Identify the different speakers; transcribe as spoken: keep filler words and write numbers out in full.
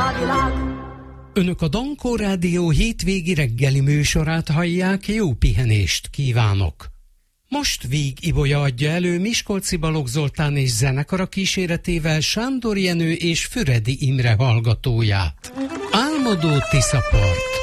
Speaker 1: a világ.
Speaker 2: Önök a Dankó Rádió hétvégi reggeli műsorát hallják, jó pihenést kívánok! Most Víg Ibolya adja elő Miskolci Balogh Zoltán és zenekara kíséretével Sándor Jenő és Füredi Imre hallgatóját. Álmodó Tiszapart.